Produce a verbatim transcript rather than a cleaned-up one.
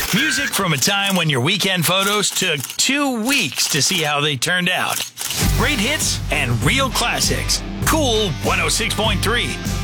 Music from a time when your weekend photos took two weeks to see how they turned out. Great hits and real classics. Cool one oh six point three.